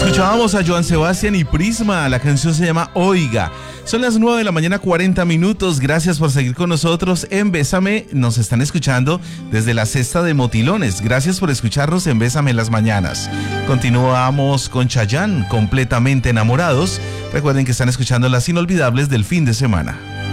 Escuchábamos a Joan Sebastián y Prisma, la canción se llama Oiga. Son las 9 de la mañana, 40 minutos. Gracias por seguir con nosotros en Bésame. Nos están escuchando desde la cesta de Motilones. Gracias por escucharnos en Bésame en las mañanas. Continuamos con Chayanne, completamente enamorados. Recuerden que están escuchando las inolvidables del fin de semana.